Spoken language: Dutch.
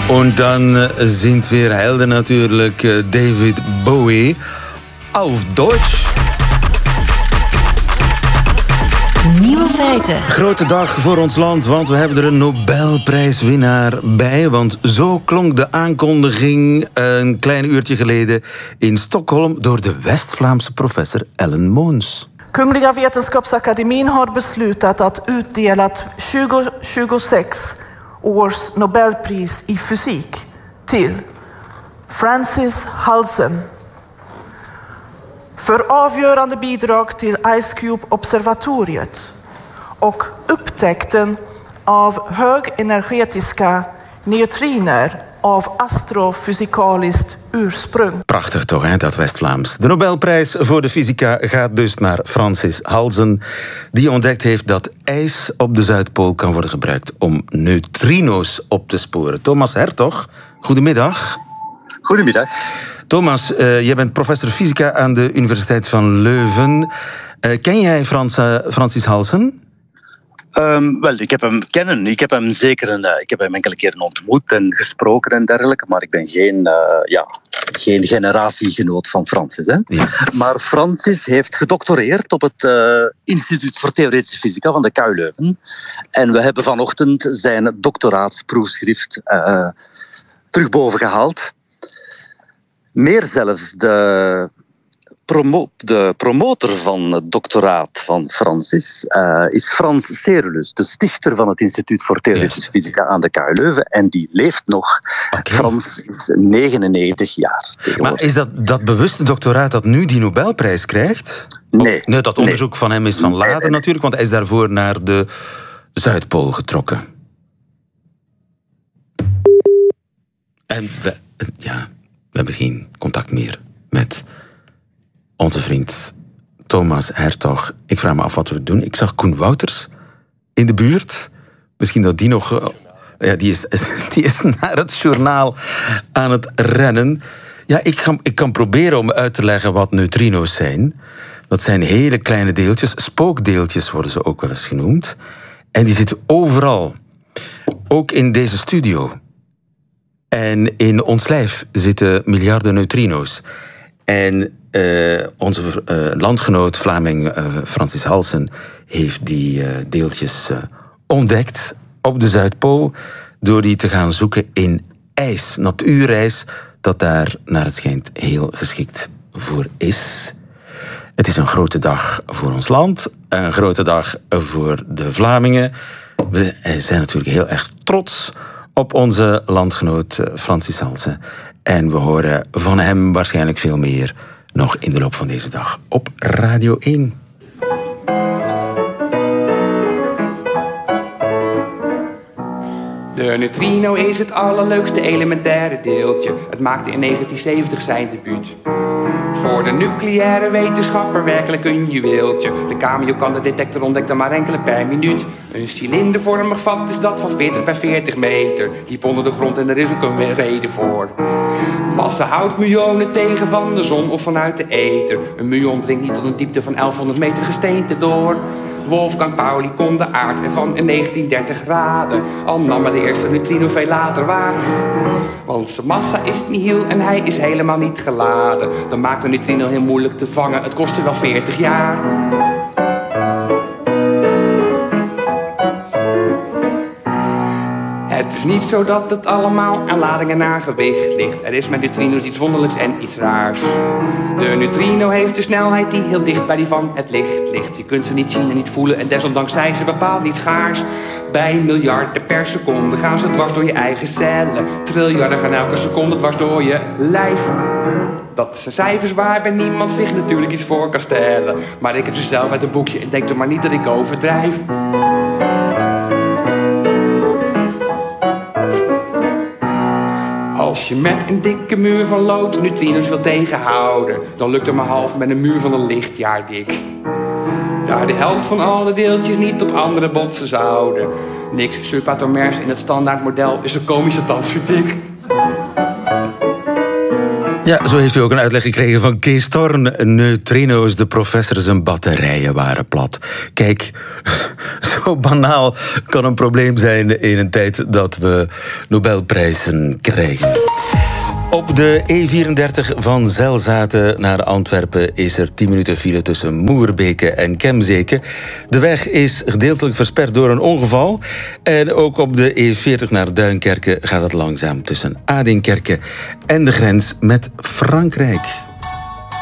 Und dann sind wir Helden natuurlijk David Bowie auf Deutsch. Nieuwe feiten. Grote dag voor ons land, want we hebben er een Nobelprijswinnaar bij. Want zo klonk de aankondiging een klein uurtje geleden in Stockholm door de West-Vlaamse professor Ellen Moons. Kungliga Vetenskapsakademin har beslutat att utdela 2026 års Nobelpris i fysik till Francis Halsen för avgörande bidrag till Ice Cube-observatoriet och upptäckten av högenergetiska neutriner av astrofysikaliskt ursprung. Prachtig toch, hè, dat West-Vlaams. De Nobelprijs voor de fysica gaat dus naar Francis Halsen, die ontdekt heeft dat ijs op de Zuidpool kan worden gebruikt om neutrino's op te sporen. Thomas Hertog, goedemiddag. Goedemiddag. Thomas, jij bent professor fysica aan de Universiteit van Leuven. Ken jij Francis Halsen? Wel, ik heb hem kennen. Ik heb hem enkele keren ontmoet en gesproken en dergelijke, maar ik ben geen generatiegenoot van Francis. Hè? Ja. Maar Francis heeft gedoctoreerd op het Instituut voor Theoretische Fysica van de KU Leuven. En we hebben vanochtend zijn doctoraatsproefschrift terug boven gehaald. Meer zelfs, de promotor van het doctoraat van Francis is Frans Serulus, de stichter van het Instituut voor Theoretische Fysica aan de KU Leuven. En die leeft nog. Okay. Frans is 99 jaar tegenwoordig. Maar is dat bewuste doctoraat dat nu die Nobelprijs krijgt? Nee. Nee, dat onderzoek van hem is van later natuurlijk, want hij is daarvoor naar de Zuidpool getrokken. En we hebben geen contact meer met onze vriend Thomas Hertog. Ik vraag me af wat we doen. Ik zag Koen Wouters in de buurt. Misschien dat die nog... die is naar het journaal aan het rennen. Ja, ik kan proberen om uit te leggen wat neutrino's zijn. Dat zijn hele kleine deeltjes. Spookdeeltjes worden ze ook wel eens genoemd. En die zitten overal. Ook in deze studio. En in ons lijf zitten miljarden neutrino's. En onze landgenoot Vlaming Francis Halsen heeft die deeltjes ontdekt op de Zuidpool door die te gaan zoeken in ijs, natuurijs, dat daar naar het schijnt heel geschikt voor is. Het is een grote dag voor ons land, een grote dag voor de Vlamingen. We zijn natuurlijk heel erg trots op onze landgenoot Francis Halsen. En we horen van hem waarschijnlijk veel meer nog in de loop van deze dag op Radio 1. De neutrino is het allerleukste elementaire deeltje. Het maakte in 1970 zijn debuut. Voor de nucleaire wetenschapper werkelijk een juweeltje. De Kamiokande-detector ontdekte maar enkele per minuut. Een cilindervormig vat is dat van 40 bij 40 meter. Diep onder de grond en er is ook een reden voor. Massa houdt miljoenen tegen van de zon of vanuit de ether. Een muon dringt niet tot een diepte van 1100 meter gesteente door. Wolfgang Pauli kon de aard ervan in 1930 raden. Al nam maar de eerste neutrino veel later waar. Want zijn massa is nihil en hij is helemaal niet geladen. Dan maakt een neutrino heel moeilijk te vangen. Het kostte wel 40 jaar. Het is niet zo dat het allemaal aan ladingen naar gewicht ligt. Er is met neutrino's iets wonderlijks en iets raars. De neutrino heeft de snelheid die heel dicht bij die van het licht ligt. Je kunt ze niet zien en niet voelen en desondanks zijn ze bepaald niet schaars. Bij miljarden per seconde gaan ze dwars door je eigen cellen. Triljarden gaan elke seconde dwars door je lijf. Dat zijn cijfers waarbij niemand zich natuurlijk iets voor kan stellen. Maar ik heb ze zelf uit een boekje en denk toch maar niet dat ik overdrijf. Als je met een dikke muur van lood neutrino's wil tegenhouden, dan lukt het maar half met een muur van een lichtjaar dik. Daar de helft van alle deeltjes niet op andere botsen zouden. Niks subatomers in het standaardmodel is zo komisch althans vind ik. Ja, zo heeft u ook een uitleg gekregen van Kees Thorn. Neutrino's, de professor, zijn batterijen waren plat. Kijk, zo banaal kan een probleem zijn in een tijd dat we Nobelprijzen krijgen. Op de E34 van Zelzaten naar Antwerpen is er 10 minuten file tussen Moerbeke en Kemzeke. De weg is gedeeltelijk versperd door een ongeval. En ook op de E40 naar Duinkerke gaat het langzaam tussen Adinkerke en de grens met Frankrijk.